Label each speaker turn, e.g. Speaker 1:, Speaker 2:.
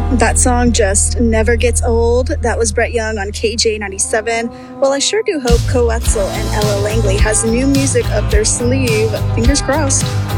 Speaker 1: That song just never gets old. That was Brett Young on KJ97. Well, I sure do hope Coetzel and Ella Langley has new music up their sleeve. Fingers crossed.